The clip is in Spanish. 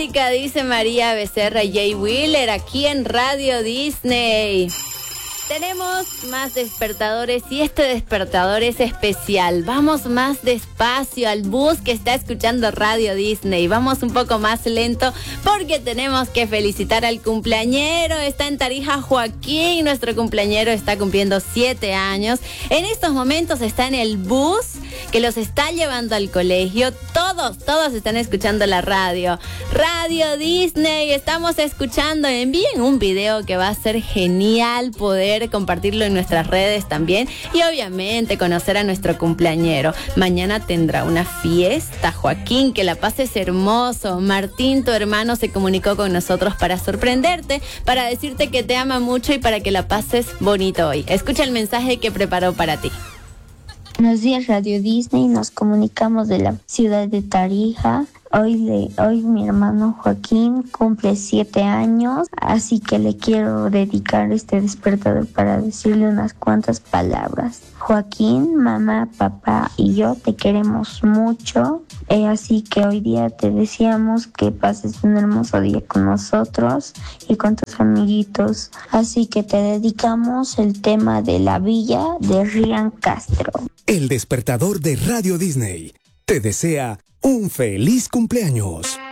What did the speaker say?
música, dice María Becerra y Jay Wheeler, aquí en Radio Disney. Tenemos más despertadores y este despertador es especial. Vamos más despacio al bus que está escuchando Radio Disney. Vamos un poco más lento porque tenemos que felicitar al cumpleañero. Está en Tarija Joaquín, nuestro cumpleañero está cumpliendo 7 años. En estos momentos está en el bus que los está llevando al colegio. Todos están escuchando la radio. Radio Disney, estamos escuchando. Envíen un video que va a ser genial poder compartirlo en nuestras redes también y obviamente conocer a nuestro cumpleañero. Mañana tendrá una fiesta, Joaquín, que la pases hermoso. Martín, tu hermano, se comunicó con nosotros para sorprenderte, para decirte que te ama mucho y para que la pases bonito hoy. Escucha el mensaje que preparó para ti. Buenos días, Radio Disney. Nos comunicamos de la ciudad de Tarija. Hoy mi hermano Joaquín cumple 7 años, así que le quiero dedicar este despertador para decirle unas cuantas palabras. Joaquín, mamá, papá y yo te queremos mucho, así que hoy día te deseamos que pases un hermoso día con nosotros y con tus amiguitos. Así que te dedicamos el tema de La Villa de Ryan Castro. El despertador de Radio Disney te desea un feliz cumpleaños.